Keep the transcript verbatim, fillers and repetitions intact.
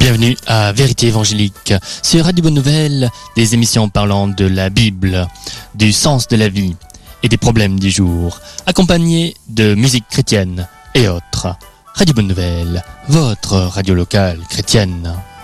Bienvenue à Vérité Évangélique, sur Radio Bonne Nouvelle, des émissions parlant de la Bible, du sens de la vie et des problèmes du jour, accompagnées de musique chrétienne et autres. Radio Bonne Nouvelle, votre radio locale chrétienne.